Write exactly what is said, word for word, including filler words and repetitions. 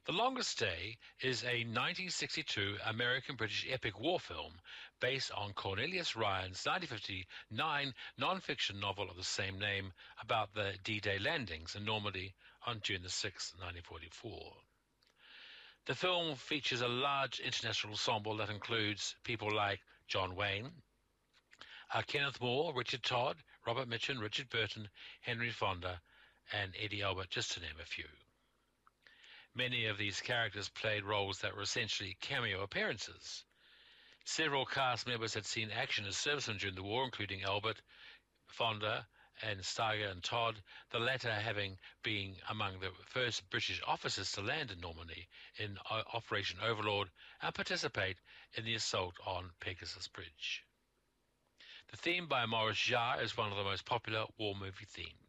The Longest Day is a nineteen sixty-two American-British epic war film based on Cornelius Ryan's nineteen fifty-nine non-fiction novel of the same name about the D-Day landings in Normandy on June the sixth, nineteen forty-four. The film features a large international ensemble that includes people like John Wayne, uh, Kenneth Moore, Richard Todd, Robert Mitchum, Richard Burton, Henry Fonda, and Eddie Albert, just to name a few. Many of these characters played roles that were essentially cameo appearances. Several cast members had seen action as servicemen during the war, including Albert, Fonda, and Steiger and Todd, the latter having been among the first British officers to land in Normandy in Operation Overlord and participate in the assault on Pegasus Bridge. The theme by Maurice Jarre is one of the most popular war movie themes.